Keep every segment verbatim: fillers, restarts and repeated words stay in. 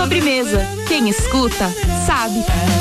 Sobremesa. Quem escuta, sabe.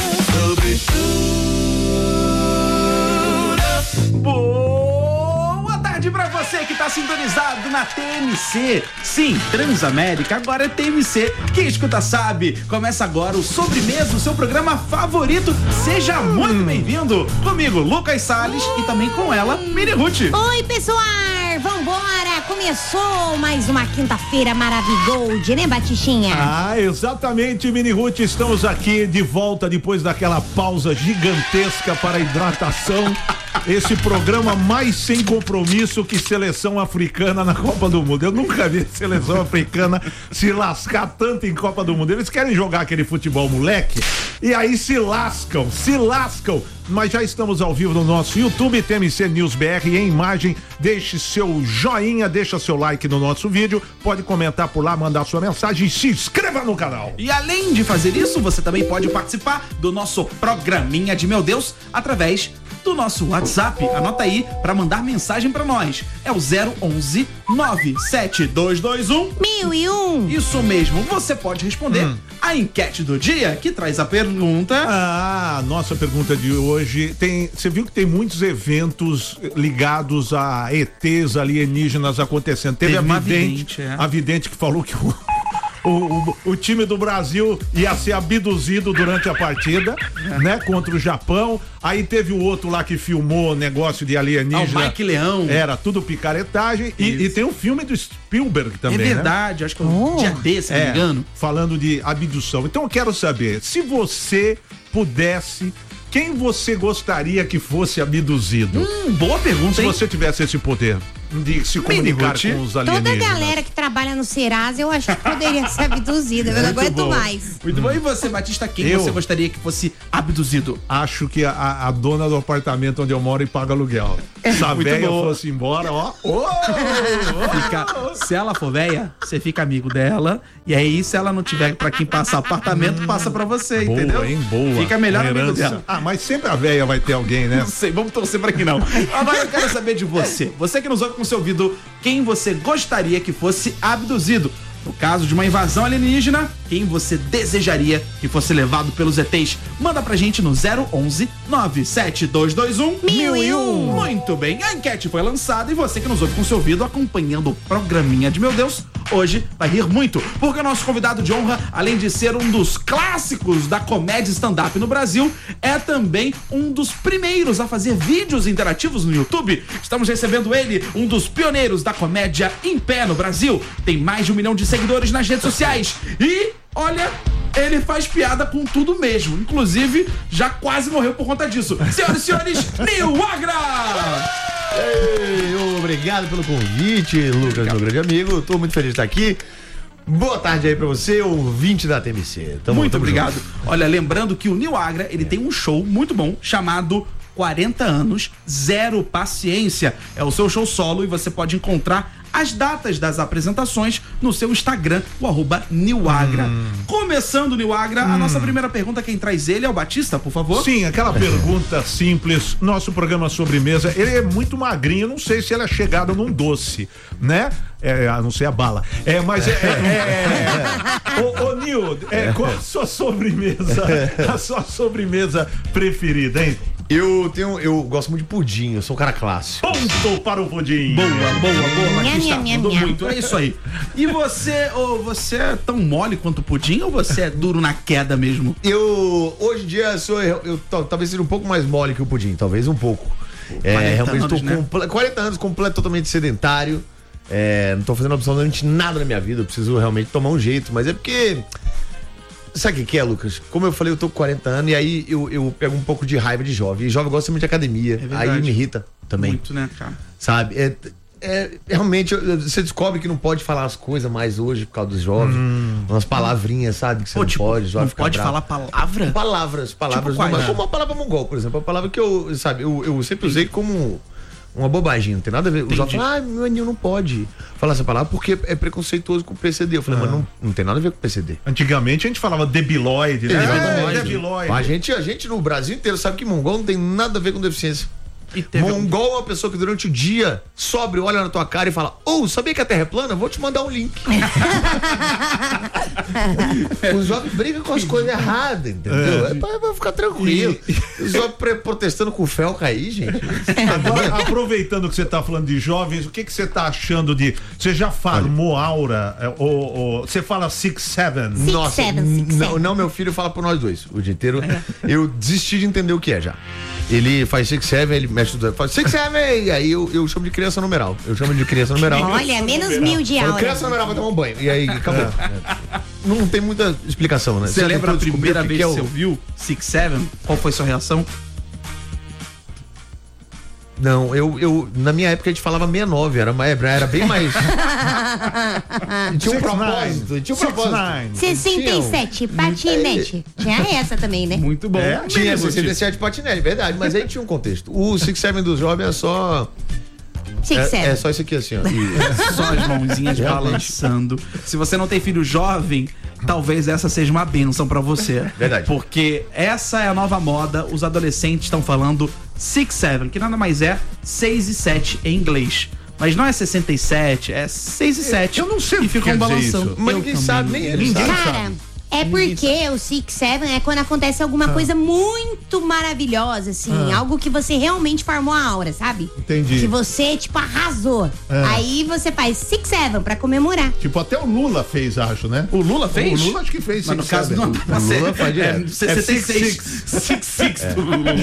Boa tarde pra você que tá sintonizado na T M C. Sim, Transamérica agora é T M C. Quem escuta sabe. Começa agora o Sobremesa, o seu programa favorito. Seja muito bem-vindo. Comigo, Lucas Salles, e também com ela, Mini Ruth. Oi, pessoal. Vambora. Começou mais uma quinta-feira maravigold, né, Batichinha? Ah, exatamente, Mini Ruth. Estamos aqui de volta depois daquela pausa gigantesca para a hidratação. Esse programa mais sem compromisso que seleção africana na Copa do Mundo. Eu nunca vi seleção africana se lascar tanto em Copa do Mundo. Eles querem jogar aquele futebol moleque e aí se lascam, se lascam. Mas já estamos ao vivo no nosso YouTube, T M C News B R em imagem. Deixe seu joinha, deixa seu like no nosso vídeo, pode comentar por lá, mandar sua mensagem e se inscreva no canal. E além de fazer isso, você também pode participar do nosso programinha de Meu Deus através do nosso WhatsApp. Anota aí para mandar mensagem para nós. É o zero onze nove sete dois dois um Mil e um. Isso mesmo. Você pode responder hum. a enquete do dia que traz a pergunta. Ah, nossa pergunta de hoje tem. Você viu que tem muitos eventos ligados a E Tês alienígenas acontecendo. Teve, Teve a vidente, vidente é. a vidente que falou que o O, o, o time do Brasil ia ser abduzido durante a partida, né? Contra o Japão. Aí teve o outro lá que filmou negócio de alienígena. Ah, o Mike Leão. Era tudo picaretagem. E, e tem um filme do Spielberg também, É verdade, né? Acho que é um oh. dia desse, se não me engano. Falando de abdução. Então eu quero saber, se você pudesse, quem você gostaria que fosse abduzido? Hum, boa pergunta, Se hein? você tivesse esse poder de se comunicar com os alienígenas. Toda a galera que trabalha no Serasa, eu acho que poderia ser abduzida. Eu não aguento bom. mais. Muito hum. bom. E você, Batista, quem eu você gostaria que fosse abduzido? Acho que a, a dona do apartamento onde eu moro e paga aluguel. Se a véia fosse embora, ó. Oh, oh, fica, se ela for véia, você fica amigo dela. E aí, se ela não tiver pra quem passar apartamento, hum, passa pra você, boa, entendeu? Hein, boa. Fica melhor amigo dela. Ah, mas sempre a véia vai ter alguém, né? Não sei, vamos torcer pra que não. Agora eu quero saber de você. Você que nos ouve com seu ouvido, quem você gostaria que fosse abduzido? No caso de uma invasão alienígena, quem você desejaria que fosse levado pelos E Tês? Manda pra gente no zero onze nove sete dois dois um Mil e um. Muito bem, a enquete foi lançada e você que nos ouve com seu ouvido acompanhando o programinha de Meu Deus, hoje vai rir muito, porque o nosso convidado de honra, além de ser um dos clássicos da comédia stand-up no Brasil, é também um dos primeiros a fazer vídeos interativos no YouTube. Estamos recebendo ele, um dos pioneiros da comédia em pé no Brasil. Tem mais de um milhão de seguidores nas redes sociais e, olha, ele faz piada com tudo mesmo. Inclusive, já quase morreu por conta disso. Senhoras e senhores, Nil Agra! Ei, obrigado pelo convite, Lucas, obrigado. Meu grande amigo. Tô muito feliz de estar aqui. Boa tarde aí pra você, ouvinte da T M C. Tamo, muito tamo obrigado. Junto. Olha, lembrando que o Nil Agra, ele tem um show muito bom chamado quarenta anos, zero paciência. É o seu show solo e você pode encontrar as datas das apresentações no seu Instagram, o arroba Nilagra. Hum. Começando, Nilagra, hum. a nossa primeira pergunta, quem traz ele é o Batista, por favor. Sim, aquela pergunta simples. Nosso programa Sobremesa, ele é muito magrinho, não sei se ele é chegado num doce, né? É, a não ser a bala. É, mas é. é, é, é. Ô, ô Nil, é, qual a sua sobremesa? A sua sobremesa preferida, hein? Eu tenho, eu gosto muito de pudim, eu sou um cara clássico. Ponto para o pudim. Boa, boa, boa, Batista, minha, mudou minha. muito, é isso aí. E você, oh, você é tão mole quanto o pudim ou você é duro na queda mesmo? Eu, hoje em dia, sou, eu, eu, eu talvez seja um pouco mais mole que o pudim, talvez um pouco. É, realmente estou né? com quarenta anos, completo, totalmente sedentário. É, não tô fazendo absolutamente nada na minha vida, eu preciso realmente tomar um jeito, mas é porque... Sabe o que, que é, Lucas? Como eu falei, eu tô com quarenta anos e aí eu, eu pego um pouco de raiva de jovem. E jovem gosta muito de academia. É aí me irrita também. Muito, né, cara? Sabe? É, é, realmente, você descobre que não pode falar as coisas mais hoje por causa dos jovens. Hum. Umas palavrinhas, sabe? Que você Pô, não tipo, pode. Não pode bravo. falar palavra? Palavras, palavras. Tipo, numa, como a palavra mongol, por exemplo. A palavra que eu, sabe, eu, eu sempre usei como... uma bobagem, não tem nada a ver. Os jovens falam, ah, meu anil não pode falar essa palavra porque é preconceituoso com o P C D. Eu falei, ah. mas não, não tem nada a ver com o P C D. Antigamente a gente falava debilóide, né? É, é, debilóide. A gente, a gente no Brasil inteiro sabe que mongol não tem nada a ver com deficiência. Mongol é uma pessoa que durante o dia sobe, olha na tua cara e fala, ô, oh, sabia que a Terra é plana? Vou te mandar um link. O jovem briga com as coisas erradas, entendeu? É, é pra, pra ficar tranquilo. O jovem protestando com o Felca aí, gente. Agora, aproveitando que você tá falando de jovens, o que que você tá achando de... Você já farmou aura? É, ou, ou, você fala six, seven? Six, Nossa, seven, six, não, seven. não, meu filho fala por nós dois o dia inteiro. Eu desisti de entender o que é já. Ele faz six, seven, ele mexe tudo. Faz six, seven, e aí eu, eu chamo de criança numeral. Eu chamo de criança numeral. Olha, menos mil de Falo, aula. criança numeral vai tomar um banho. E aí acabou. Não tem muita explicação, né? Você lembra a tentou primeira descobrir vez o que que você é o- ouviu Six Seven? Qual foi sua reação? Não, eu, eu. Na minha época a gente falava sessenta e nove, era, mais- era bem mais. E tinha um Six, propósito. nine. Tinha um Six, propósito. nine. sessenta e sete, patinete. Tinha essa também, né? Muito bom. É? Tinha Menino, sessenta e sete patinete, verdade, mas aí tinha um contexto. O Six Seven do jovem é só. Six, É, seven. é só isso aqui assim, ó. E- Só as mãozinhas Realmente. balançando. Se você não tem filho jovem, talvez essa seja uma bênção pra você. Verdade. Porque essa é a nova moda. Os adolescentes estão falando six, seven, que nada mais é seis e sete em inglês. Mas não é sessenta e sete, é seis e sete. eu não sei o E que ficam quer dizer balançando. isso. Mas Eu ninguém também sabe, não. nem eles Ninguém sabem. Cara, é porque o Six Seven é quando acontece alguma coisa muito maravilhosa, assim. Algo que você realmente farmou a aura, sabe? Entendi. Que você, tipo, arrasou. Aí você faz Six Seven pra comemorar. Tipo, até o Lula fez, acho, né? O Lula fez? O Lula acho que fez. Mas no six, caso seven. não. O Lula faz direto. É, sessenta e seis. six, six do Lula.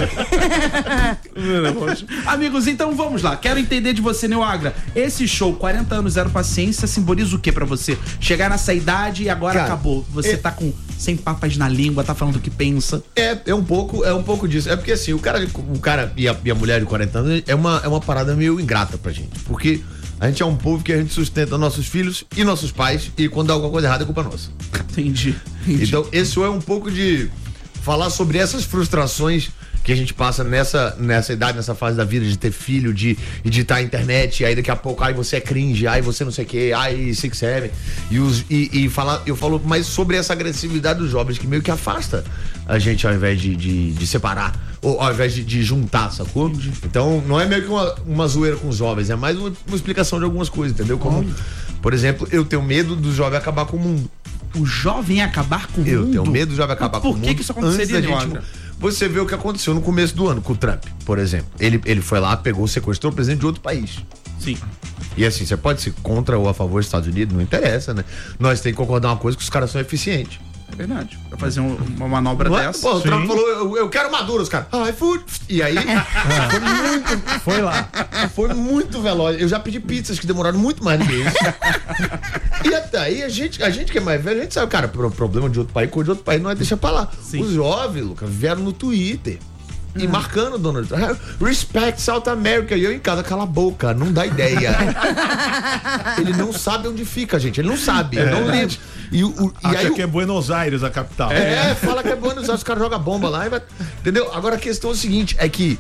Amigos, então vamos lá. Quero entender de você, Nil Agra. Esse show, quarenta anos, zero paciência, simboliza o que pra você? Chegar nessa idade e agora Cara, acabou. Você é- tá com sem papas na língua, tá falando o que pensa. É, é um pouco, é um pouco disso. É porque assim, o cara, o cara e a, e a mulher de quarenta anos é uma, é uma parada meio ingrata pra gente. Porque a gente é um povo que a gente sustenta nossos filhos e nossos pais, e quando dá alguma coisa errada é culpa nossa. Entendi. Entendi. Então, esse é um pouco de falar sobre essas frustrações que a gente passa nessa, nessa idade, nessa fase da vida de ter filho, de editar a internet, e aí daqui a pouco, aí você é cringe, aí você não sei o que, aí six seven, e, os, e, e falar, eu falo mais sobre essa agressividade dos jovens que meio que afasta a gente ao invés de, de, de separar, ou ao invés de, de juntar, sacou? Então, não é meio que uma, uma zoeira com os jovens, é mais uma, uma explicação de algumas coisas, entendeu? Como, por exemplo, eu tenho medo do jovem acabar com o mundo. O jovem acabar com o Eu mundo. tenho medo do jovem acabar Mas por com o que mundo. que isso aconteceria, antes da Nil gente- Agra? Você vê o que aconteceu no começo do ano com o Trump, por exemplo. Ele, ele foi lá, pegou, sequestrou o presidente de outro país. Sim. E assim, você pode ser contra ou a favor dos Estados Unidos, não interessa, né? Nós temos que concordar uma coisa, que os caras são eficientes. É verdade. Pra fazer um- uma manobra Não é? dessa. Pô, o Trump Sim. falou, eu, eu quero Maduro, os caras. Ai, food. E aí, foi muito, Foi lá. foi muito veloz. Eu já pedi pizzas que demoraram muito mais do que isso. E até aí, a gente, a gente que é mais velho, a gente sabe, cara, pro problema de outro país, coisa de outro país, não é deixar pra lá. Sim. Os jovens, Lucas, vieram no Twitter. E marcando o Donald Trump. Respect South America. E eu em casa, cala a boca, não dá ideia. Ele não sabe onde fica, gente. Ele não sabe, ele não lembra. E, o, o- e Acha aí, o- que é Buenos Aires a capital. é, fala que é Buenos Aires, os caras jogam bomba lá e vai. Entendeu? Agora a questão é o seguinte: é que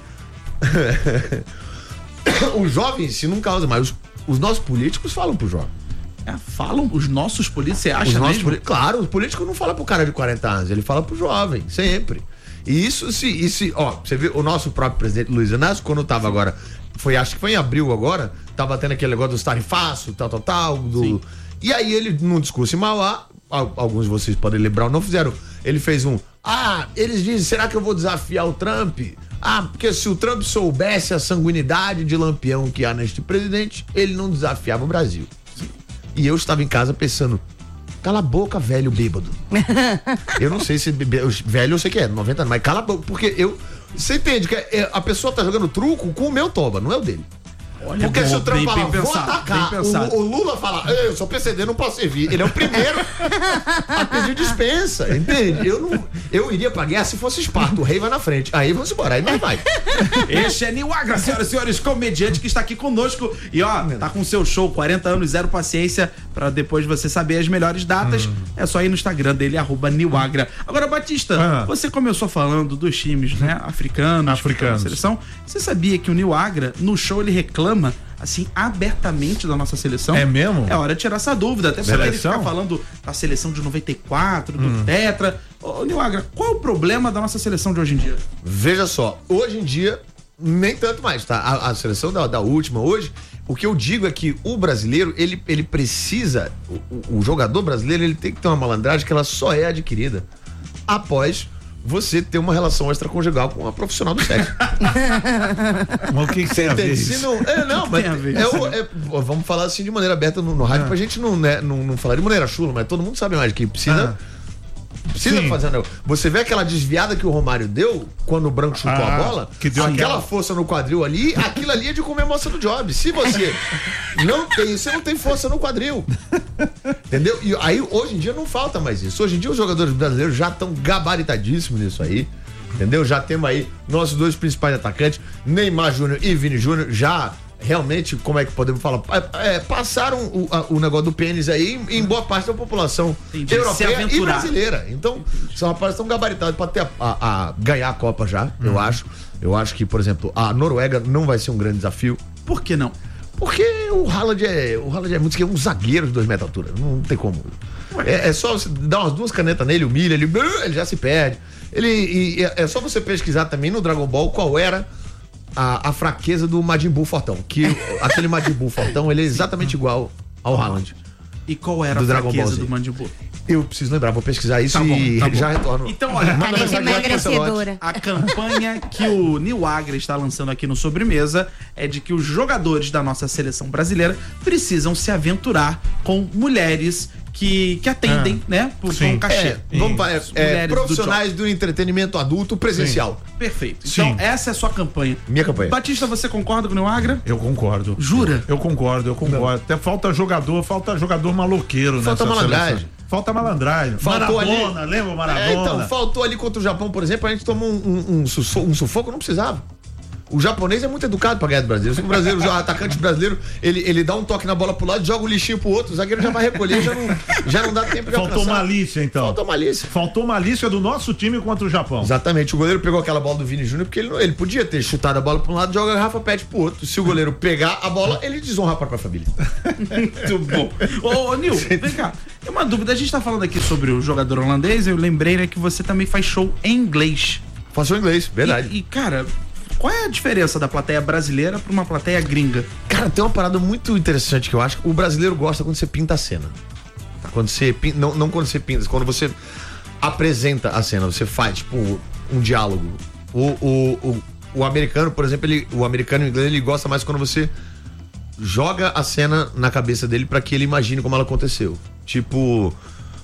os jovens se não causa, mas os, os nossos políticos falam pro jovem. É, falam os nossos políticos, você Os acha nossos mesmo? poli- Claro, o político não fala pro cara de quarenta anos, ele fala pro jovem, sempre. E isso se, e se, ó, você vê o nosso próprio presidente Luiz Inácio, quando tava agora, foi, acho que foi em abril agora, tava tendo aquele negócio dos tarifaços, tal, tal, tal, do. Sim. E aí ele, num discurso em Mauá, al- alguns de vocês podem lembrar, não fizeram, ele fez um, ah, eles dizem, será que eu vou desafiar o Trump? Ah, porque se o Trump soubesse a sanguinidade de lampião que há neste presidente, ele não desafiava o Brasil. E eu estava em casa pensando, cala a boca, velho bêbado. Eu não sei se bebe- velho eu sei que é, noventa anos, mas cala a boca, porque eu. Você entende que é- a pessoa tá jogando truco com o meu toba, não é o dele. Olha, Porque bom, se o Trump bem- fala, bem vou pensado, atacar, bem pensado. o, o Lula fala, "Ei, eu sou P C D, não posso servir. Ele é o primeiro a pedir dispensa, entende? Eu, não, eu iria pra guerra se fosse Esparta, o rei vai na frente. Aí vamos embora, aí nós vai. Este é Nil Agra, senhoras e senhores, comediante que está aqui conosco. E ó, tá com seu show, quarenta anos, zero paciência. Pra depois você saber as melhores datas, é só ir no Instagram dele, arroba Nil Agra. Agora, Batista, Ah. você começou falando dos times, né, africanos, Africanos. da seleção. Você sabia que o Nil Agra, no show, ele reclama, assim, abertamente da nossa seleção? É mesmo? É hora de tirar essa dúvida. Até porque ele Seleção? fica falando da seleção de noventa e quatro, do Tetra. Ô, Nil Agra, qual é o problema da nossa seleção de hoje em dia? Veja só, hoje em dia, nem tanto mais, tá? A, a seleção da, da última hoje, o que eu digo é que o brasileiro, ele, ele precisa, o, o jogador brasileiro, ele tem que ter uma malandragem que ela só é adquirida após você ter uma relação extraconjugal com uma profissional do sexo. Mas o que, que tem a ver Se isso? não, é, não, mas é o- é- vamos falar assim de maneira aberta no, no rádio, Ah. pra gente não, né, não, não falar de maneira chula, mas todo mundo sabe mais que precisa. Precisa Sim. fazer um negócio. Você vê aquela desviada que o Romário deu quando o Branco chutou Ah, a bola? que deu aquela aquela- força no quadril ali, aquilo ali é de comer moça do job. Se você não tem, você não tem força no quadril. Entendeu? E aí, hoje em dia, não falta mais isso. Hoje em dia, os jogadores brasileiros já estão gabaritadíssimos nisso aí. Entendeu? Já temos aí nossos dois principais atacantes, Neymar Júnior e Vini Júnior, já realmente, como é que podemos falar? É, passaram o, a- o negócio do pênis aí em, em boa parte da população Entendi. Se europeia e aventurar. brasileira. Então, são rapazes que estão gabaritados para ter a, a- a- ganhar a Copa já, eu acho. Eu acho que, por exemplo, a Noruega não vai ser um grande desafio. Por que não? Porque o Haaland é, o Haaland é muito que é um zagueiro de dois metros de altura. Não tem como. É, é só você dar umas duas canetas nele, humilha, ele, ele já se perde. Ele, e é, é só você pesquisar também no Dragon Ball qual era a, a fraqueza do Majin Buu Fortão. Que aquele Majin Buu Fortão, ele é exatamente igual ao Haaland. E qual era Do a Dragon Ball fraqueza Z. do Mandibu? Eu preciso lembrar, vou pesquisar isso Tá bom, e tá bom. já retorno. Então, olha, Manda Caneta mensagem lá pro Ancelotti. emagrecedora. a campanha que o Nil Agra está lançando aqui no Sobremesa é de que os jogadores da nossa seleção brasileira precisam se aventurar com mulheres que, que atendem, né? Por, Sim. com cachê. É, vamos para, As é, mulheres do profissionais do, entretenimento adulto presencial. job. Perfeito. Sim. Então, essa é a sua campanha. Minha campanha. Batista, você concorda com o Nil Agra? Eu concordo. Jura? Eu concordo, eu concordo. Até falta jogador, falta jogador maloqueiro Falta nessa malandragem. seleção. Falta malandragem. Faltou Maradona, ali. lembra o Maradona? É, então, faltou ali contra o Japão, por exemplo, a gente tomou um, um, um, suffo- um sufoco, não precisava. O japonês é muito educado pra ganhar do brasileiro. Se o brasileiro, o atacante brasileiro, ele, ele dá um toque na bola pro lado, joga o lixinho pro outro, o zagueiro já vai recolher, já não, já não dá tempo de Faltou alcançar. malícia, então. Faltou malícia. Faltou malícia do nosso time contra o Japão. Exatamente, o goleiro pegou aquela bola do Vini Júnior porque ele, não- ele podia ter chutado a bola pra um lado, joga a garrafa pet pro outro. Se o goleiro pegar a bola, ele desonra a própria família. Muito bom. Ô, ô Nil, vem cá. Tem uma dúvida. A gente tá falando aqui sobre o jogador holandês. Eu lembrei, né, que você também faz show em inglês. Faço inglês, verdade. E, e, cara, qual é a diferença da plateia brasileira pra uma plateia gringa? Cara, tem uma parada muito interessante que eu acho que o brasileiro gosta quando você pinta a cena. Quando você pinta, não, não quando você pinta, quando você apresenta a cena, você faz, tipo, um diálogo. O, o, o, o americano, por exemplo, ele, o americano e o inglês, ele gosta mais quando você joga a cena na cabeça dele pra que ele imagine como ela aconteceu. Tipo,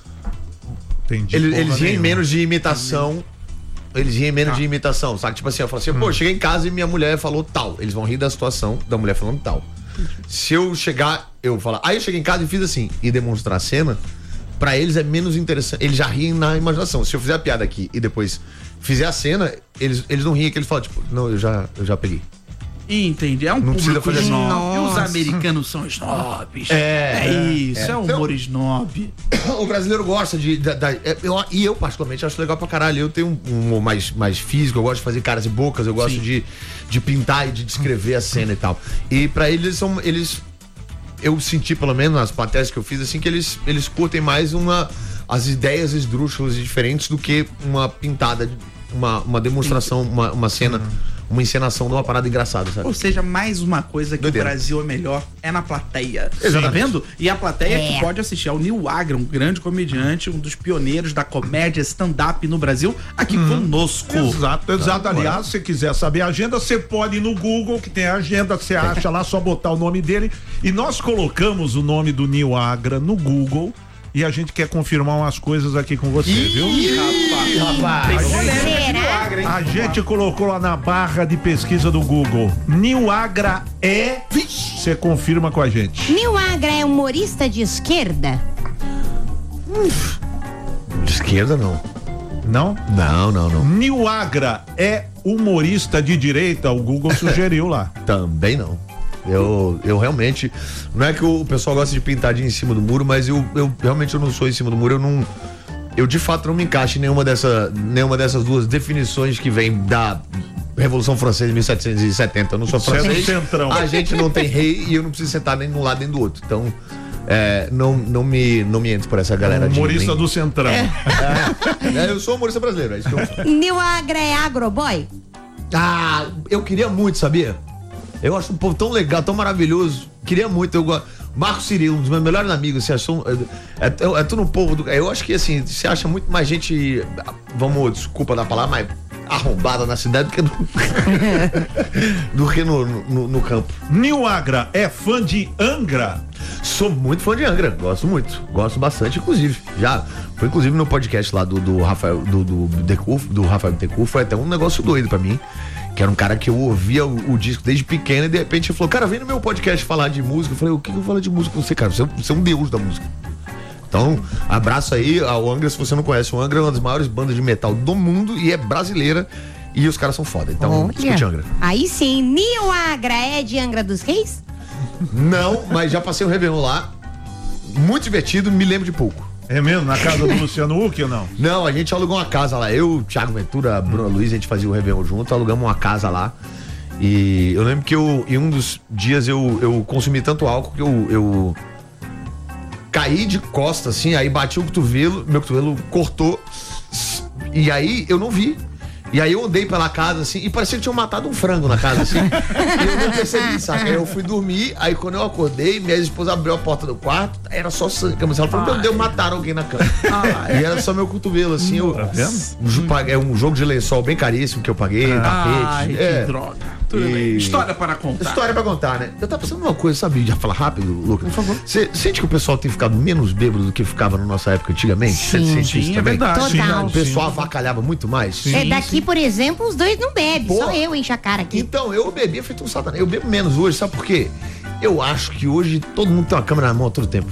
Entendi. ele- porra eles riem nenhuma. menos de imitação. Eles riem menos de imitação, sabe? Tipo assim, eu falo assim, pô, cheguei em casa e minha mulher falou tal. Eles vão rir da situação da mulher falando tal. Se eu chegar, eu falar, aí eu cheguei em casa e fiz assim, e demonstrar a cena, pra eles é menos interessante. Eles já riem na imaginação. Se eu fizer a piada aqui e depois fizer a cena, eles, eles não riem, que eles falam, tipo, não, eu já, eu já peguei. Entendi. É um Não precisa público fazer assim. snob. E os Nossa. americanos são snobs. É, É isso, é, é. humor snob. O brasileiro gosta de. da- da- é, eu- e eu, particularmente, acho legal pra caralho. Eu tenho um um humor mais, mais físico, eu gosto de fazer caras e bocas, eu gosto Sim. de, de pintar e de descrever a cena e tal. E pra eles são. Eles. Eu senti, pelo menos, nas plateias que eu fiz, assim, que eles, eles curtem mais uma. As ideias esdrúxulas e diferentes do que uma pintada, uma, uma demonstração, uma, uma cena, uma encenação de uma parada engraçada, sabe? Ou seja, mais uma coisa que Doideira. o Brasil é melhor é na plateia. Exatamente. Tá vendo? E a plateia É. que pode assistir ao Nil Agra, um grande comediante, um dos pioneiros da comédia stand-up no Brasil, aqui conosco. Exato, exato. Aliás, se você quiser saber a agenda, você pode ir no Google, que tem a agenda, você acha lá, só botar o nome dele. E nós colocamos o nome do Nil Agra no Google e a gente quer confirmar umas coisas aqui com você, viu? Ih, rapaz. Tem polêmica de Nil Será? Agra, hein? A gente colocou lá na barra de pesquisa do Google. Nil Agra é. Você confirma com a gente. Nil Agra é humorista de esquerda? De esquerda, não. Não? Não, não, não. Nil Agra é humorista de direita, o Google sugeriu lá. Também não. Eu, eu realmente. Não é que o pessoal gosta de pintadinha em cima do muro, mas eu, eu realmente eu não sou em cima do muro. Eu não. Eu de fato não me encaixo em nenhuma, dessa, nenhuma dessas duas definições que vem da Revolução Francesa de mil setecentos e setenta. Eu não sou Você é do francês. centrão. A gente não tem rei e eu não preciso sentar nem de um lado nem do outro. Então, é, não, não, me, não me entro por essa galera de. Humorista nem- do Centrão. É, eu sou humorista brasileiro, é isso que eu. Nil Agra é agroboy? Ah, eu queria muito, sabia? Eu acho um povo tão legal, tão maravilhoso. Queria muito, eu gosto. Marco Cirilo, um dos meus melhores amigos, você achou. É, é, é tudo um povo do. Eu acho que assim, você acha muito mais gente. Vamos, desculpa da palavra, mas arrombada na cidade do que no, do que no, no, no campo. Nil Agra é fã de Angra? Sou muito fã de Angra, gosto muito, gosto bastante, inclusive. Já foi inclusive no podcast lá do, do Rafael, do, do, Decur, do Rafael Decur, foi até um negócio doido pra mim. Que era um cara que eu ouvia o, o disco desde pequeno e de repente ele falou, cara, vem no meu podcast falar de música. Eu falei, o que, que eu falo de música com você, cara? Você, você é um deus da música. Então, abraço aí ao Angra, se você não conhece o Angra, é uma das maiores bandas de metal do mundo e é brasileira e os caras são foda. Então, escute Angra. Aí sim, Nil Agra é de Angra dos Reis? Não, mas já passei um Réveillon lá, muito divertido, me lembro de pouco. É mesmo? Na casa do Luciano Huck ou não? Não, a gente alugou uma casa lá. Eu, Thiago Ventura, a Bruna Luiz, a gente fazia o Réveillon junto, alugamos uma casa lá. E eu lembro que eu, em um dos dias eu, eu consumi tanto álcool que eu, eu caí de costas, assim, aí bati o cotovelo, meu cotovelo cortou. E aí eu não vi. E aí eu andei pela casa, assim, e parecia que tinham matado um frango na casa, assim. E eu não percebi, saca? Aí eu fui dormir, aí quando eu acordei, minha esposa abriu a porta do quarto, era só sangue. Ela falou, meu Deus, mataram alguém na cama. Ai. E era só meu cotovelo, assim. Eu, tá vendo? É um jogo de lençol bem caríssimo que eu paguei, Ai, tapete. que É. droga. Tudo E- bem. História para contar. História pra contar, né? Eu tava pensando numa coisa, sabe? Já falar rápido, Lucas. Por favor. Você sente que o pessoal tem ficado menos bêbado do que ficava na nossa época antigamente? Você Sim. sente isso Sim, é também? verdade. Total. O pessoal avacalhava muito mais? é daqui, por exemplo, os dois não bebem. Pô. Só eu encho a cara aqui. Então, eu bebia feito um satanás. Eu bebo menos hoje, sabe por quê? Eu acho que hoje todo mundo tem uma câmera na mão a todo tempo.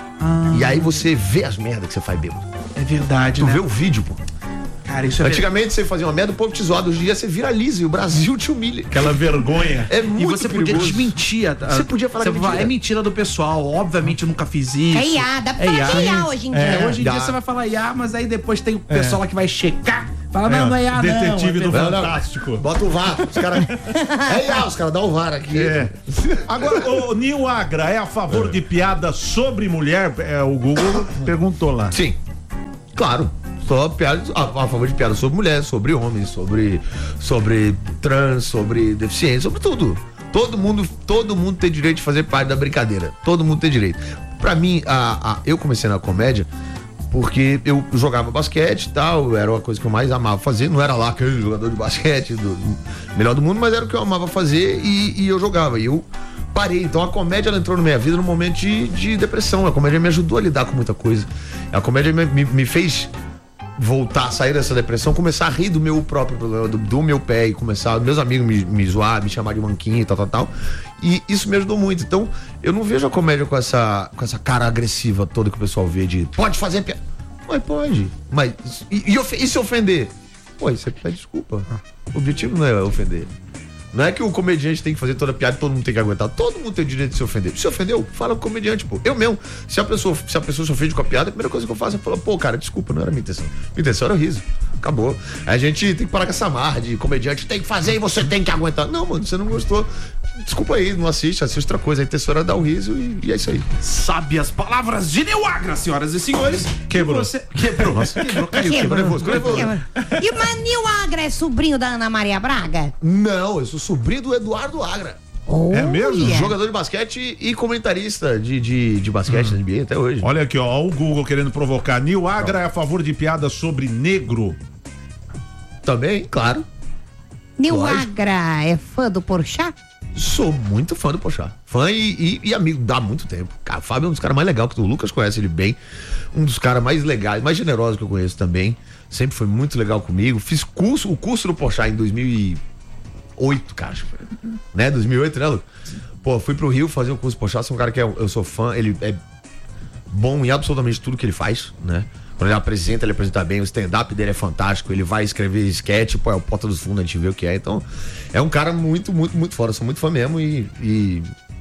E aí você vê as merdas que você faz bêbado. É verdade, Tu né? vê o vídeo, pô. Cara, isso é verdade. Antigamente você fazia uma merda, o povo te zoava. Hoje em dia você viraliza e o Brasil te humilha. Aquela vergonha. É muito E você podia perigoso. desmentir. a- Você podia falar você mentira. fala, é mentira do pessoal. Obviamente eu nunca fiz isso. É I A, dá pra É falar I A. que é I A hoje em dia. É, hoje em Dá. dia você vai falar I A, mas aí depois tem o pessoal lá que vai checar. Fala, É, não, não é I A, não. detetive é do verdade. Não, não. Fantástico. Bota o V A R. Os caras. É I A, os caras dão o V A R aqui. É. Agora, o Nil Agra é a favor de piada sobre mulher? É, o Google perguntou lá. Sim. Claro. Só piada, a, a favor de piada sobre mulher, sobre homens, sobre, sobre trans, sobre deficiente, sobre tudo. Todo mundo, todo mundo tem direito de fazer parte da brincadeira. Todo mundo tem direito. Pra mim, a, a, eu comecei na comédia porque eu jogava basquete e tal, era uma coisa que eu mais amava fazer. Não era lá aquele jogador de basquete do, do melhor do mundo, mas era o que eu amava fazer e, e eu jogava. E eu parei. Então a comédia ela entrou na minha vida num momento de, de depressão. A comédia me ajudou a lidar com muita coisa. A comédia me, me, me fez voltar, sair dessa depressão, começar a rir do meu próprio problema, do, do meu pé e começar, meus amigos me, me zoar, me chamar de manquinho e tal, tal, tal. E isso me ajudou muito. Então, eu não vejo a comédia com essa, com essa cara agressiva toda que o pessoal vê de pode fazer piada. Mas pode. Mas, e, e, ofe- e se ofender? Pô, isso aqui pede desculpa. O objetivo não é ofender. Não é que o comediante tem que fazer toda a piada e todo mundo tem que aguentar. Todo mundo tem o direito de se ofender. Se ofendeu, fala com o comediante, pô. Eu mesmo. Se a pessoa, se a pessoa se ofende com a piada, a primeira coisa que eu faço é falar, pô, cara, desculpa, não era minha intenção. Minha intenção era o riso. Acabou. A gente tem que parar com essa marra de comediante tem que fazer e você tem que aguentar. Não, mano, você não gostou. Desculpa aí, não assiste, assiste outra coisa. A intenção era dar o riso e, e é isso aí. Sabe as palavras de Nil Agra, senhoras e senhores. Quebrou. Você... Quebrou. Nossa, quebrou, caiu. Quebrou. Ficou nervoso, ficou nervoso. E o Nil Agra é sobrinho da Ana Maria Braga? Não, eu sou sobrinho do Eduardo Agra. É mesmo? Olha. Jogador de basquete e comentarista de, de, de basquete na N B A até hoje. Olha aqui, ó, o Google querendo provocar. Nil Agra é a favor de piadas sobre negro? Também, claro. Nil Lógico. Agra é fã do Porchat? Sou muito fã do Porchat. Fã e, e, e amigo dá muito tempo. Cara, o Fábio é um dos caras mais legais que o Lucas conhece ele bem. Um dos caras mais legais, mais generosos que eu conheço também. Sempre foi muito legal comigo. Fiz curso, o curso do Porchat em dois mil e oito, cara. acho que foi. Né? dois mil e oito, né, Lucas? Pô, fui pro Rio fazer o curso do Porchat. Sou um cara que é- eu sou fã. Ele é bom em absolutamente tudo que ele faz, né? Quando ele apresenta, ele apresenta bem. O stand-up dele é fantástico. Ele vai escrever sketch, pô, é o Porta dos Fundos, a gente vê o que é. Então, é um cara muito, muito, muito fora. Eu sou muito fã mesmo e. e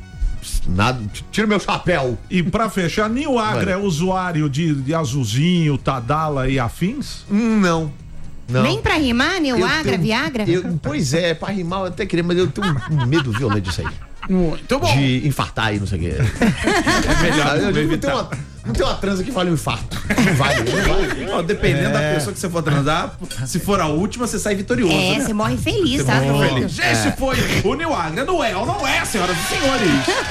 nada. Tira meu chapéu. E pra fechar, Nil Agra é usuário de, de Azulzinho, Tadala e afins? Hum, Não. Não. Nem pra rimar, Nil Eu Agra, tenho- Viagra? eu- pois é, pra rimar eu até queria, mas eu tenho um medo violento disso aí. Muito bom. De infartar e não sei o quê. É melhor eu digo, tem, uma, Não tem uma transa que vale um infarto. Não vale, não vale. Ó, dependendo É. da pessoa que você for transar, se for a última, você sai vitorioso. É, né? você morre feliz, Você tá? morre doido? feliz. Esse foi o Nil Agra. Não é ou não é, senhoras e senhores?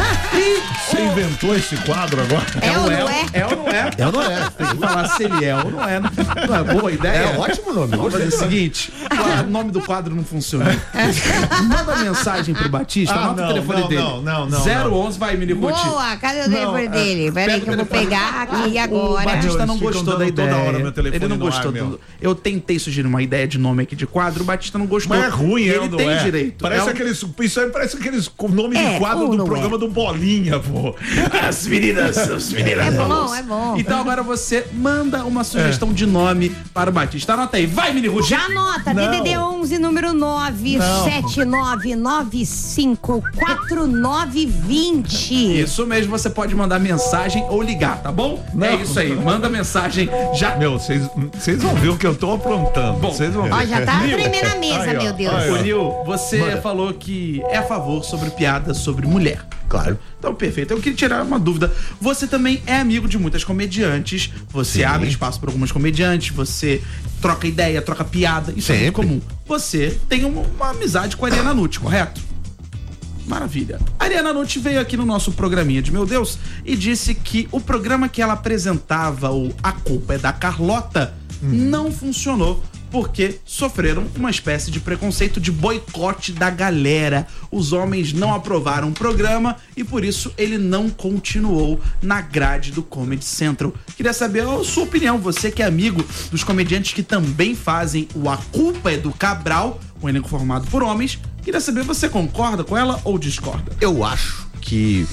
Você inventou esse quadro agora? É ou ou não é? É ou não é? É ou não é? Tem que falar se ele é ou não é. Não, não é boa ideia? É ótimo nome. Vamos fazer o seguinte: o nome do quadro não funciona. Manda mensagem pro Batista, Ah, anota não, o telefone não, dele. não, não, não, zero onze, vai, Mini Ruth. Boa, cadê o telefone dele? Peraí que eu vou telefone. pegar aqui O agora. Batista não Eles ficam gostou da dando toda ideia. hora meu telefone Ele não no gostou. ar, meu. do- Eu tentei sugerir uma ideia de nome aqui de quadro, o Batista não gostou. Mas é ruim, ele eu não tem é. direito. Parece É um- aqueles, isso aí parece aqueles nomes É, de quadro ou do não programa é? do Bolinha, pô. As meninas, as meninas. É bom, é bom. Então agora você manda uma sugestão de nome para o Batista. Anota aí. Vai, Mini Ruth. Já anota, Não. D D D onze, número nove sete nove nove cinco quatro nove dois zero. Isso mesmo, você pode mandar mensagem ou ligar, tá bom? Não. É isso aí, manda mensagem já. Meu, vocês vocês vão ver o que eu tô aprontando. Bom, Vocês vão ver. Ó, já tá Nil. tremendo a mesa, Aí, ó, meu Deus. aí, ó. Ô, Nil, você falou que é a favor sobre piadas sobre mulher. Claro. Então, perfeito. Eu queria tirar uma dúvida. Você também é amigo de muitas comediantes. Você Sim. abre espaço para algumas comediantes. Você troca ideia, troca piada. Isso é muito Sempre. comum. Você tem uma, uma amizade com a Ariana Nutti, correto? Maravilha. A Ariana Nutti veio aqui no nosso programinha de Meu Deus e disse que o programa que ela apresentava, o A Culpa é da Carlota, não funcionou porque sofreram uma espécie de preconceito de boicote da galera. Os homens não aprovaram o programa e por isso ele não continuou na grade do Comedy Central. Queria saber a sua opinião, você que é amigo dos comediantes que também fazem o A Culpa é do Cabral, um elenco formado por homens. Queria saber, você concorda com ela ou discorda? Eu acho que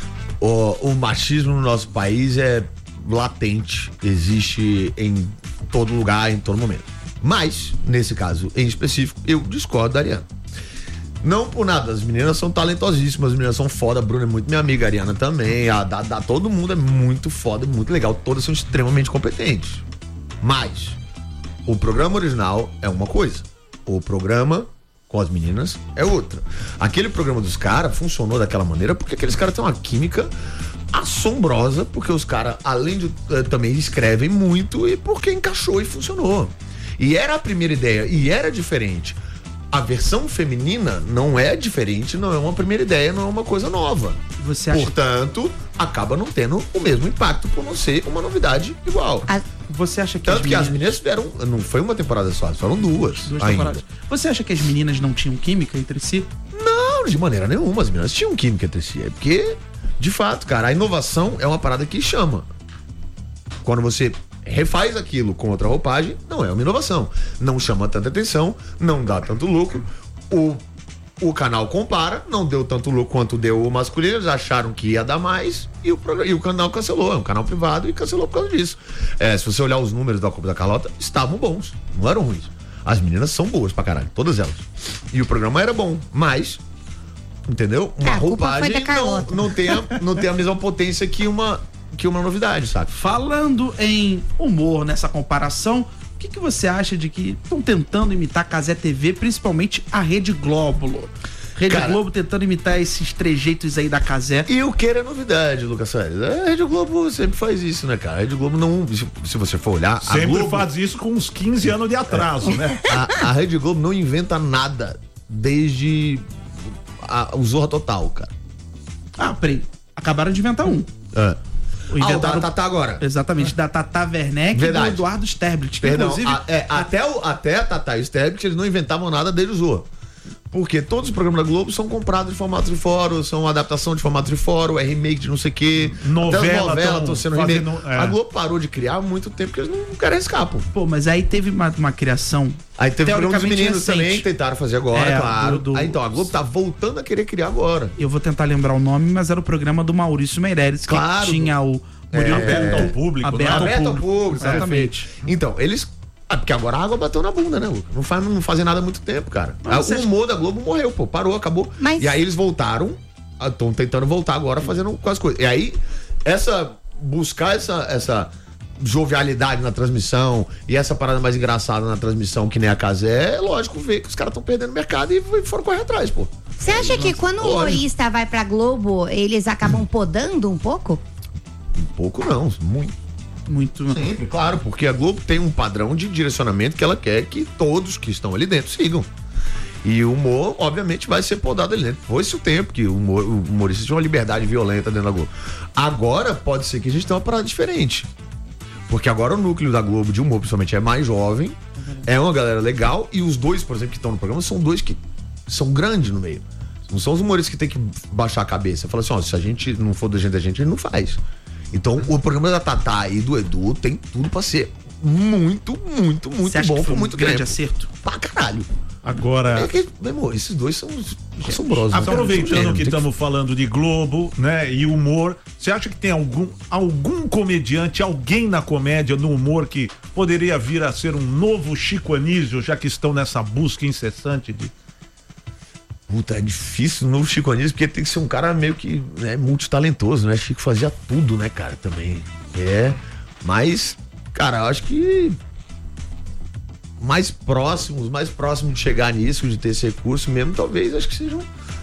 o, o machismo no nosso país é latente, existe em todo lugar, em todo momento. Mas, nesse caso em específico, eu discordo da Ariana. Não por nada, as meninas são talentosíssimas, as meninas são foda, a Bruna é muito minha amiga, a Ariana também, a Dada, todo mundo é muito foda, muito legal, todas são extremamente competentes. Mas, o programa original é uma coisa, o programa com as meninas é outra. Aquele programa dos caras funcionou daquela maneira porque aqueles caras têm uma química assombrosa, porque os caras, além de eh, também escrevem muito e porque encaixou e funcionou. E era a primeira ideia, e era diferente. A versão feminina não é diferente, não é uma primeira ideia, não é uma coisa nova. Você acha, Portanto, acaba não tendo o mesmo impacto por não ser uma novidade igual. A- você acha que Tanto as que as meninas... meninas fizeram, não foi uma temporada só, foram duas. Duas ainda. temporadas. Você acha que as meninas não tinham química entre si? Não, de maneira nenhuma. As meninas tinham química entre si. É porque, de fato, cara, a inovação é uma parada que chama. Quando você refaz aquilo com outra roupagem, não é uma inovação. Não chama tanta atenção, não dá tanto lucro. O, o canal compara, não deu tanto lucro quanto deu o masculino. Eles acharam que ia dar mais e o, programa, e o canal cancelou. É um canal privado e cancelou por causa disso. É, se você olhar os números da Copa da Carlota, estavam bons, não eram ruins. As meninas são boas pra caralho, todas elas. E o programa era bom, mas, entendeu? Uma Ah, a culpa foi roupagem da não, Carlota. não, tem a, não tem a mesma potência que uma, que uma novidade, sabe? Falando em humor nessa comparação, o que, que você acha de que estão tentando imitar a Cazé T V, principalmente a Rede Globo? Rede Cara, Globo tentando imitar esses trejeitos aí da Cazé. E o que era novidade, Lucas Soares? A Rede Globo sempre faz isso, né, cara? A Rede Globo não. Se, se você for olhar. a Sempre Globo, faz isso com uns quinze anos de atraso, né? a, a Rede Globo não inventa nada desde a, o Zorra Total, cara. Ah, peraí. Acabaram de inventar um. É. Inventaram... Ah, o da Tatá agora. Exatamente, da Tata Werneck e do Verdade. Eduardo Sterblit. que Perdão, inclusive, a- é, até, o, até a Tatá e o Sterblit, eles não inventavam nada desde o Zorra. Porque todos os programas da Globo são comprados de formato de fórum, são adaptação de formato de fórum, é remake de não sei o quê. Novela Até as novelas tão estão sendo fazendo- remake. é. A Globo parou de criar há muito tempo porque eles não querem arriscar, pô. Pô, mas aí teve uma, uma criação. Aí teve o programa dos teoricamente meninos recente. também, que tentaram fazer agora, É, claro. do- do- Aí, então, a Globo tá voltando a querer criar agora. Eu vou tentar lembrar o nome, mas era o programa do Maurício Meirelles, que Claro. tinha o Murilo Aberto ao público, Aberto né? ao Aberto ao público. público, Exatamente. Então, eles. Ah, porque agora a água bateu na bunda, né, Luca? Não, faz, não fazem nada há muito tempo, cara. Mas Ah, você o acha- humor da Globo morreu, pô, parou, acabou. Mas- E aí eles voltaram, estão tentando voltar agora fazendo com as coisas. E aí, essa. Buscar essa. essa jovialidade na transmissão e essa parada mais engraçada na transmissão, que nem a Cazé, é lógico ver que os caras estão perdendo mercado e foram correr atrás, pô. Você acha que quando o humorista vai pra Globo, eles acabam podando um pouco? pouco não, muito. Muito. Sempre, claro, porque a Globo tem um padrão de direcionamento que ela quer que todos que estão ali dentro sigam. E o humor, obviamente, vai ser podado ali dentro. Foi-se o tempo que o, humor, o humorista tinha uma liberdade violenta dentro da Globo. Agora, pode ser que a gente tenha uma parada diferente. Porque agora o núcleo da Globo de humor, principalmente, é mais jovem, é uma galera legal, e os dois, por exemplo, que estão no programa, são dois que são grandes no meio. Não são os humoristas que tem que baixar a cabeça. Fala assim, ó, se a gente não for do jeito da gente, a gente não faz. Então, o programa da Tatá e do Edu tem tudo pra ser muito, muito, muito acha bom que foi por um muito grande tempo. acerto? Pra caralho. Agora, É que, meu irmão, esses dois são assombrosos. aproveitando né? que estamos falando de Globo, né, e humor, você acha que tem algum, algum comediante, alguém na comédia, no humor, que poderia vir a ser um novo Chico Anísio, já que estão nessa busca incessante de... Puta, é difícil no Chico Anísio, porque tem que ser um cara meio que, né, multitalentoso, né? Chico fazia tudo, né, cara, também. É, mas, cara, eu acho que mais próximos, mais próximos de chegar nisso, de ter esse recurso mesmo, talvez, acho que sejam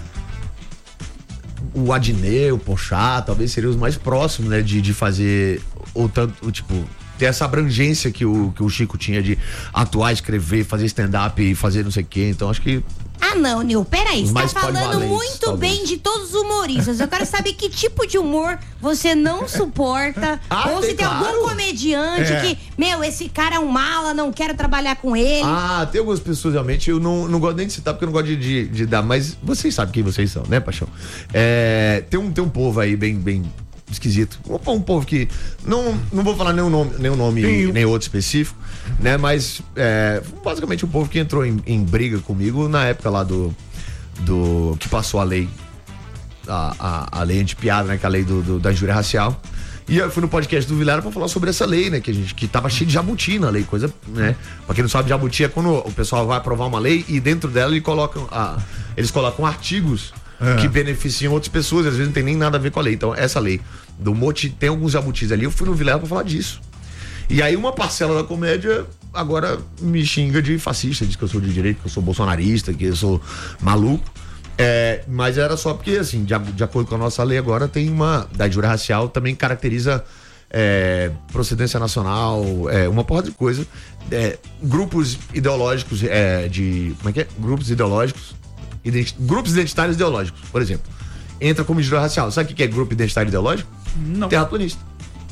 o Adnet, o Porchat, talvez seriam os mais próximos, né, de, de fazer, ou tanto, tipo, ter essa abrangência que o, que o Chico tinha de atuar, escrever, fazer stand-up e fazer não sei o quê, então acho que... Ah, não, Nil, peraí, você tá Mais falando polivalentes, muito talvez. bem de todos os humoristas. Eu quero saber que tipo de humor você não suporta. Ah, ou se tem, tem claro. algum comediante É. que, meu, esse cara é um mala, não quero trabalhar com ele. Ah, tem algumas pessoas realmente, eu não, não gosto nem de citar porque eu não gosto de, de, de dar, mas vocês sabem quem vocês são, né, Paixão? É, tem, um, tem um povo aí bem, bem esquisito. Um, um povo que, não, não vou falar nenhum nome, nenhum nome Tem- nem outro específico, né, mas é, basicamente um povo que entrou em, em briga comigo na época lá do, do que passou a lei, a, a, a lei anti-piada, né, que é a lei do, do, da injúria racial. E eu fui no podcast do Vilela pra falar sobre essa lei, né? Que a gente, que tava cheio de jabuti na lei, coisa, né? Pra quem não sabe, jabuti é quando o pessoal vai aprovar uma lei e dentro dela eles colocam, a, eles colocam artigos É. que beneficiam outras pessoas, às vezes não tem nem nada a ver com a lei. Então, essa lei do Moti tem alguns jabutis ali, eu fui no Vilela pra falar disso. E aí uma parcela da comédia agora me xinga de fascista, diz que eu sou de direita, que eu sou bolsonarista, que eu sou maluco. É, mas era só porque, assim, de, de acordo com a nossa lei agora, tem uma, da injúria racial também caracteriza é, procedência nacional, é, uma porra de coisa. É, grupos ideológicos, é, de, como é que é? Grupos ideológicos, identi- grupos identitários ideológicos, por exemplo. Entra como injúria racial. Sabe o que é grupo identitário ideológico? Não. Terraplanista.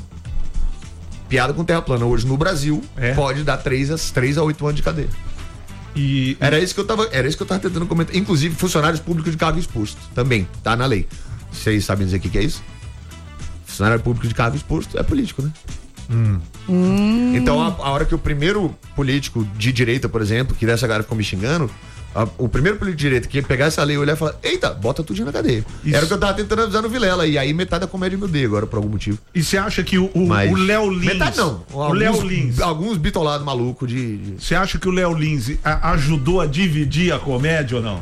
Piada com terra plana hoje no Brasil É. pode dar três a oito anos de cadeia. E, Era isso que eu tava, era isso que eu tava tentando comentar. Inclusive, funcionários públicos de cargo exposto. Também, tá na lei. Vocês sabem dizer o que, que é isso? Funcionário público de cargo exposto é político, né? Então, a, a hora que o primeiro político de direita, por exemplo, que dessa galera ficou me xingando, a- o primeiro político de direita que ia pegar essa lei e olhar e falar: eita, bota tudo na cadeia. Isso. Era o que eu tava tentando avisar no Vilela. E aí metade da comédia me odeia agora, por algum motivo. e você acha que o, o, Mas o Léo Lins... metade não. O Léo Alguns- Lins... Alguns bitolados malucos de, de- Você acha que o Léo Lins a- ajudou a dividir a comédia ou não?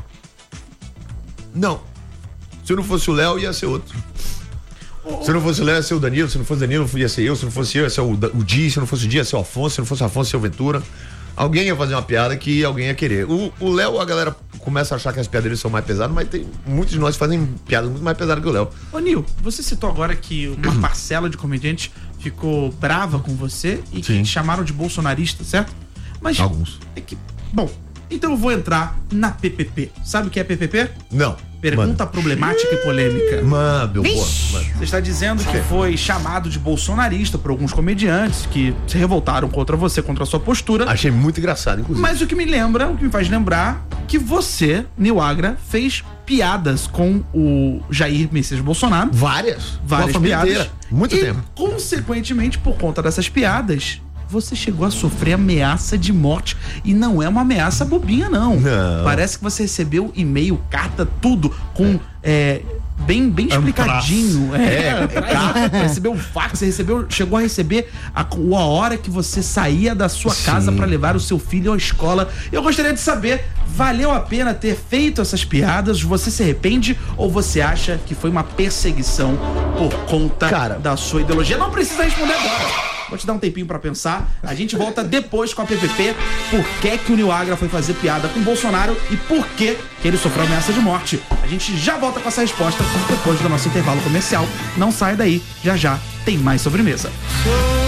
Não. Se não fosse o Léo, ia ser outro. Se não fosse o Léo, ia ser o Danilo. Se não fosse o Danilo, ia ser eu. Se não fosse eu, ia ser o, Da- o Di. Se não fosse o Di, ia ser o Afonso. Se não fosse o Afonso, ia ser o Ventura. Alguém ia fazer uma piada que alguém ia querer. O o Léo, a galera começa a achar que as piadas dele são mais pesadas, mas tem muitos de nós que fazem piadas muito mais pesadas que o Léo. Ô, Nil, você citou agora que uma parcela de comediantes ficou brava com você e que Sim. te chamaram de bolsonarista, certo? Mas Alguns. é que, bom, então eu vou entrar na P P P. Sabe o que é P P P? Não. Pergunta problemática e polêmica. Mano, meu boa. Vixe. Mano. Você está dizendo que foi chamado de bolsonarista por alguns comediantes que se revoltaram contra você, contra a sua postura. Achei muito engraçado, inclusive. Mas o que me lembra, o que me faz lembrar, que você, Nil Agra, fez piadas com o Jair Messias Bolsonaro. Várias. Várias Com a família piadas. inteira. Muito e, tempo. consequentemente, por conta dessas piadas, você chegou a sofrer ameaça de morte. E não é uma ameaça bobinha, não. Não. Parece que você recebeu e-mail, carta, tudo, com. É, bem, bem explicadinho. É, é carta, recebeu um fax, você recebeu, chegou a receber a, a hora que você saía da sua Sim. casa para levar o seu filho à escola. Eu gostaria de saber, valeu a pena ter feito essas piadas? Você se arrepende ou você acha que foi uma perseguição por conta Cara. da sua ideologia? Não precisa responder agora. Vou te dar um tempinho pra pensar. A gente volta depois com a P P P. Por que que o Nil Agra foi fazer piada com o Bolsonaro e por que que ele sofreu ameaça de morte? A gente já volta com essa resposta depois do nosso intervalo comercial. Não sai daí, já já tem mais sobremesa.